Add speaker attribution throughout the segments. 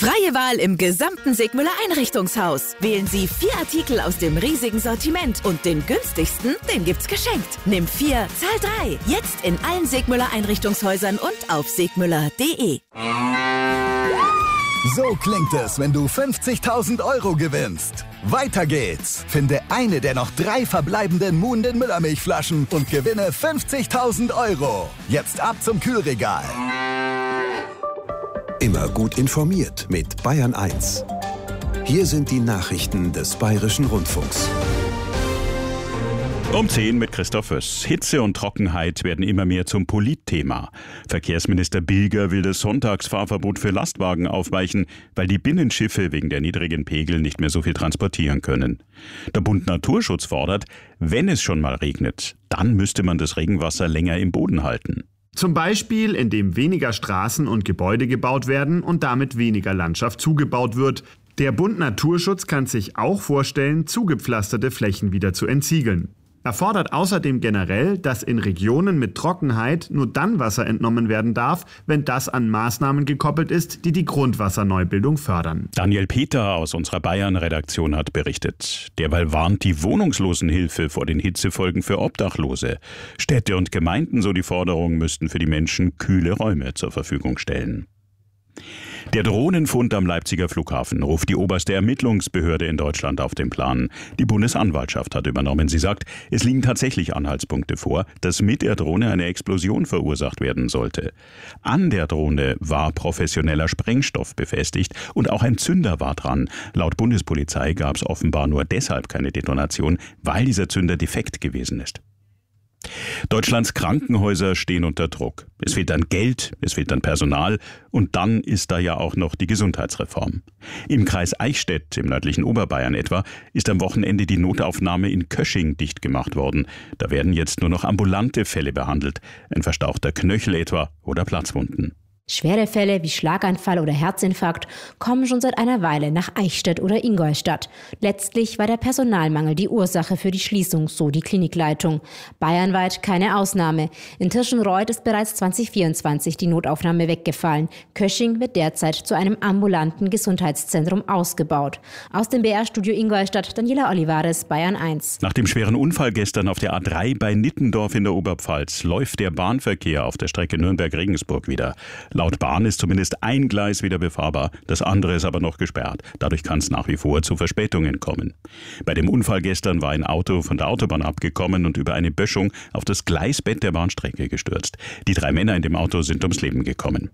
Speaker 1: Freie Wahl im gesamten Segmüller Einrichtungshaus. Wählen Sie 4 Artikel aus dem riesigen Sortiment und den günstigsten, den gibt's geschenkt. Nimm 4, zahl 3. Jetzt in allen Segmüller Einrichtungshäusern und auf segmüller.de.
Speaker 2: So klingt es, wenn du 50.000 € gewinnst. Weiter geht's. Finde eine der noch 3 verbleibenden Muhnden Müllermilchflaschen und gewinne 50.000 €. Jetzt ab zum Kühlregal.
Speaker 3: Immer gut informiert mit Bayern 1. Hier sind die Nachrichten des Bayerischen Rundfunks.
Speaker 4: Um 10 mit Christoph Föss. Hitze und Trockenheit werden immer mehr zum Politthema. Verkehrsminister Bilger will das Sonntagsfahrverbot für Lastwagen aufweichen, weil die Binnenschiffe wegen der niedrigen Pegel nicht mehr so viel transportieren können. Der Bund Naturschutz fordert, wenn es schon mal regnet, dann müsste man das Regenwasser länger im Boden halten.
Speaker 5: Zum Beispiel, indem weniger Straßen und Gebäude gebaut werden und damit weniger Landschaft zugebaut wird. Der Bund Naturschutz kann sich auch vorstellen, zugepflasterte Flächen wieder zu entsiegeln. Er fordert außerdem generell, dass in Regionen mit Trockenheit nur dann Wasser entnommen werden darf, wenn das an Maßnahmen gekoppelt ist, die die Grundwasserneubildung fördern.
Speaker 4: Daniel Peter aus unserer Bayern-Redaktion hat berichtet. Derweil warnt die Wohnungslosenhilfe vor den Hitzefolgen für Obdachlose. Städte und Gemeinden, so die Forderung, müssten für die Menschen kühle Räume zur Verfügung stellen. Der Drohnenfund am Leipziger Flughafen ruft die oberste Ermittlungsbehörde in Deutschland auf den Plan. Die Bundesanwaltschaft hat übernommen. Sie sagt, es liegen tatsächlich Anhaltspunkte vor, dass mit der Drohne eine Explosion verursacht werden sollte. An der Drohne war professioneller Sprengstoff befestigt und auch ein Zünder war dran. Laut Bundespolizei gab es offenbar nur deshalb keine Detonation, weil dieser Zünder defekt gewesen ist. Deutschlands Krankenhäuser stehen unter Druck. Es fehlt an Geld, es fehlt an Personal und dann ist da ja auch noch die Gesundheitsreform. Im Kreis Eichstätt, im nördlichen Oberbayern etwa, ist am Wochenende die Notaufnahme in Kösching dicht gemacht worden. Da werden jetzt nur noch ambulante Fälle behandelt, ein verstauchter Knöchel etwa oder Platzwunden.
Speaker 6: Schwere Fälle wie Schlaganfall oder Herzinfarkt kommen schon seit einer Weile nach Eichstätt oder Ingolstadt. Letztlich war der Personalmangel die Ursache für die Schließung, so die Klinikleitung. Bayernweit keine Ausnahme. In Tirschenreuth ist bereits 2024 die Notaufnahme weggefallen. Kösching wird derzeit zu einem ambulanten Gesundheitszentrum ausgebaut. Aus dem BR-Studio Ingolstadt, Daniela Olivares, Bayern 1.
Speaker 4: Nach dem schweren Unfall gestern auf der A3 bei Nittendorf in der Oberpfalz läuft der Bahnverkehr auf der Strecke Nürnberg-Regensburg wieder. Laut Bahn ist zumindest ein Gleis wieder befahrbar, das andere ist aber noch gesperrt. Dadurch kann es nach wie vor zu Verspätungen kommen. Bei dem Unfall gestern war ein Auto von der Autobahn abgekommen und über eine Böschung auf das Gleisbett der Bahnstrecke gestürzt. Die 3 Männer in dem Auto sind ums Leben gekommen.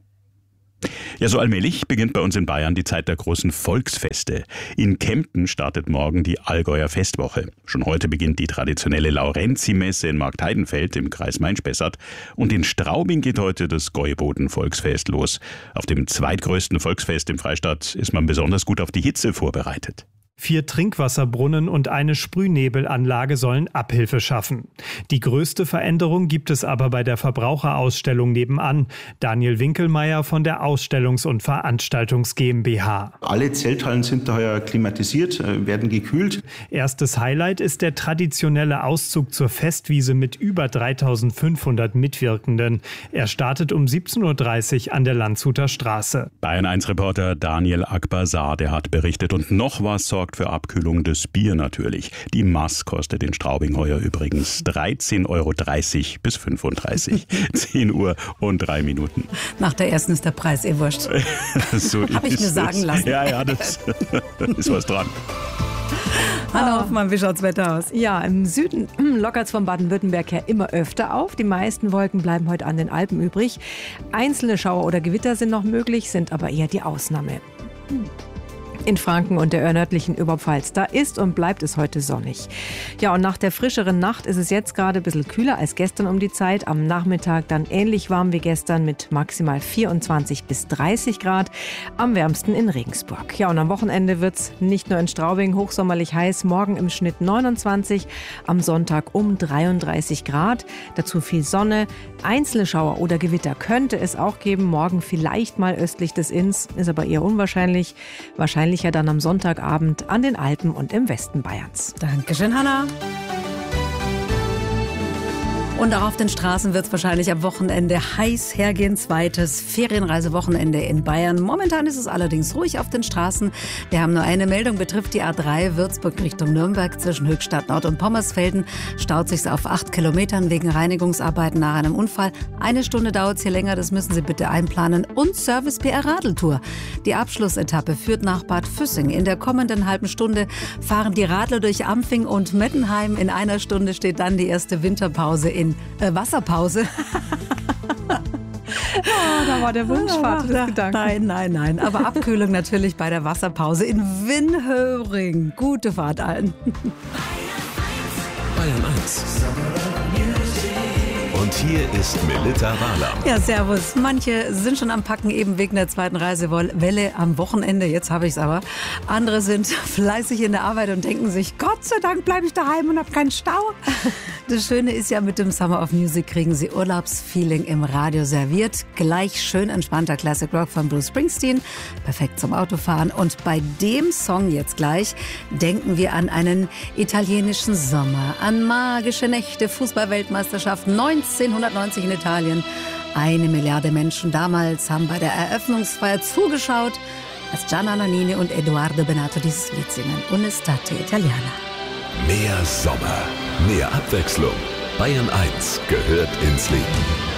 Speaker 4: Ja, so allmählich beginnt bei uns in Bayern die Zeit der großen Volksfeste. In Kempten startet morgen die Allgäuer Festwoche. Schon heute beginnt die traditionelle Laurenzi-Messe in Marktheidenfeld im Kreis Main-Spessart. Und in Straubing geht heute das Gäuboden-Volksfest los. Auf dem zweitgrößten Volksfest im Freistaat ist man besonders gut auf die Hitze vorbereitet.
Speaker 7: 4 Trinkwasserbrunnen und eine Sprühnebelanlage sollen Abhilfe schaffen. Die größte Veränderung gibt es aber bei der Verbraucherausstellung nebenan. Daniel Winkelmeier von der Ausstellungs- und Veranstaltungs GmbH.
Speaker 8: Alle Zelthallen sind daher klimatisiert, werden gekühlt.
Speaker 7: Erstes Highlight ist der traditionelle Auszug zur Festwiese mit über 3.500 Mitwirkenden. Er startet um 17.30 Uhr an der Landshuter Straße.
Speaker 4: Bayern 1-Reporter Daniel Akbazar, der hat berichtet. Und noch was sorgt für Abkühlung, das Bier natürlich. Die Maß kostet in Straubing heuer übrigens 13,30 € bis 35. 10 Uhr und 3 Minuten.
Speaker 9: Nach der ersten ist der Preis wurscht.
Speaker 4: So
Speaker 9: habe ich mir sagen lassen.
Speaker 4: Ja, das ist was dran.
Speaker 9: Hallo Hoffmann, wie schaut's Wetter aus? Ja, im Süden lockert's von Baden-Württemberg her immer öfter auf. Die meisten Wolken bleiben heute an den Alpen übrig. Einzelne Schauer oder Gewitter sind noch möglich, sind aber eher die Ausnahme. In Franken und der nördlichen Oberpfalz. Da ist und bleibt es heute sonnig. Ja, und nach der frischeren Nacht ist es jetzt gerade ein bisschen kühler als gestern um die Zeit. Am Nachmittag dann ähnlich warm wie gestern mit maximal 24 bis 30 Grad. Am wärmsten in Regensburg. Ja, und am Wochenende wird es nicht nur in Straubing hochsommerlich heiß. Morgen im Schnitt 29, am Sonntag um 33 Grad. Dazu viel Sonne. Einzelne Schauer oder Gewitter könnte es auch geben. Morgen vielleicht mal östlich des Inns, ist aber eher unwahrscheinlich. Wahrscheinlicher dann am Sonntagabend an den Alpen und im Westen Bayerns. Dankeschön, Hanna.
Speaker 10: Und auch auf den Straßen wird es wahrscheinlich am Wochenende heiß hergehen. Zweites Ferienreisewochenende in Bayern. Momentan ist es allerdings ruhig auf den Straßen. Wir haben nur eine Meldung, betrifft die A3 Würzburg Richtung Nürnberg zwischen Höchstadt Nord und Pommersfelden. Staut sich auf 8 Kilometern wegen Reinigungsarbeiten nach einem Unfall. 1 Stunde dauert es hier länger, das müssen Sie bitte einplanen. Und Service PR Radeltour. Die Abschlussetappe führt nach Bad Füssing. In der kommenden halben Stunde fahren die Radler durch Ampfing und Mettenheim. In einer Stunde steht dann die erste Winterpause in Wasserpause.
Speaker 9: Da war der Wunschvater des Gedanken.
Speaker 10: Nein. Aber Abkühlung natürlich bei der Wasserpause in Winhöring. Gute Fahrt allen.
Speaker 3: Bayern 1. Und hier ist Melitta Wahler.
Speaker 10: Ja, servus. Manche sind schon am Packen, eben wegen der zweiten Reisewelle am Wochenende. Jetzt habe ich es aber. Andere sind fleißig in der Arbeit und denken sich, Gott sei Dank bleibe ich daheim und habe keinen Stau. Das Schöne ist ja, mit dem Summer of Music kriegen Sie Urlaubsfeeling im Radio serviert. Gleich schön entspannter Classic Rock von Bruce Springsteen. Perfekt zum Autofahren. Und bei dem Song jetzt gleich denken wir an einen italienischen Sommer, an magische Nächte, Fußball-Weltmeisterschaft 1990 in Italien. 1 Milliarde Menschen damals haben bei der Eröffnungsfeier zugeschaut, als Gianna Nannini und Edoardo Bennato dieses Lied singen. Un'estate italiana.
Speaker 3: Mehr Sommer, mehr Abwechslung. Bayern 1 gehört ins Leben.